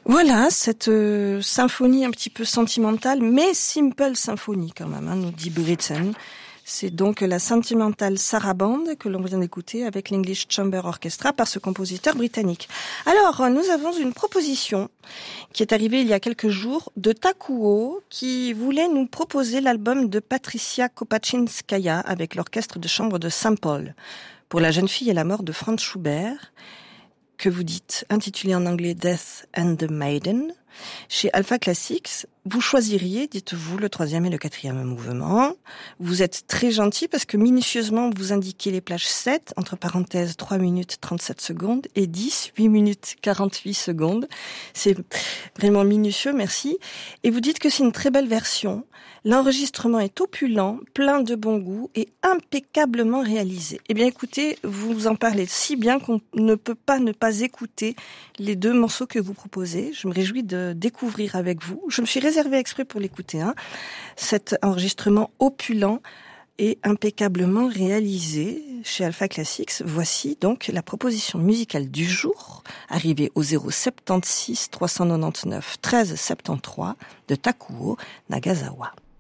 Voilà, cette symphonie un petit peu sentimentale, mais simple symphonie quand même, nous dit Britten. C'est donc la Sentimental Sarabande que l'on vient d'écouter avec l'English Chamber Orchestra par ce compositeur britannique. Alors, nous avons une proposition qui est arrivée il y a quelques jours de Takuo qui voulait nous proposer l'album de Patricia Kopachinskaya avec l'orchestre de chambre de Saint-Paul pour La jeune fille et la mort de Franz Schubert, que vous dites, intitulé en anglais Death and the Maiden. Chez Alpha Classics, vous choisiriez, dites-vous, le 3e et le 4e mouvement. Vous êtes très gentil parce que minutieusement, vous indiquez les plages 7, entre parenthèses 3 minutes 37 secondes, et 10, 8 minutes 48 secondes. C'est vraiment minutieux, merci. Et vous dites que c'est une très belle version. L'enregistrement est opulent, plein de bon goût et impeccablement réalisé. Eh bien, écoutez, vous en parlez si bien qu'on ne peut pas ne pas écouter les deux morceaux que vous proposez. Je me réjouis de découvrir avec vous. Je me suis réservé exprès pour l'écouter, cet enregistrement opulent et impeccablement réalisé chez Alpha Classics. Voici donc la proposition musicale du jour, arrivée au 076 399 13 73 de Takuo Nagasawa.